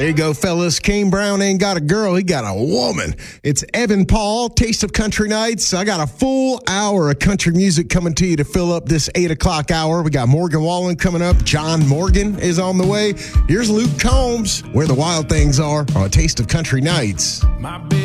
There you go, fellas. Kane Brown ain't got a girl, he got a woman. It's Evan Paul, Taste of Country Nights. I got a full hour of country music coming to you to fill up this 8 o'clock hour. We got Morgan Wallen coming up. John Morgan is on the way. Here's Luke Combs, Where the Wild Things Are, on Taste of Country Nights.